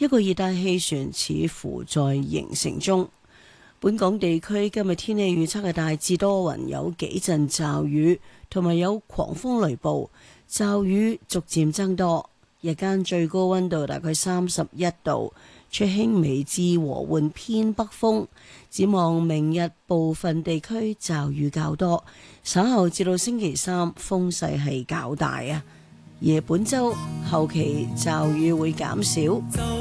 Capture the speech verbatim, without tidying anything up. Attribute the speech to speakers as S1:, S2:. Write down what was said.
S1: 一個熱帶氣旋似乎在形成中。本港地區今日天氣預測係大致多雲，有幾陣驟雨，同埋有狂風雷暴，驟雨逐漸增多。日間最高溫度大概三十一度，吹輕微至和緩偏北風。展望明日部分地區驟雨較多，稍後至到星期三風勢係較大啊。而本週後期驟雨會減少。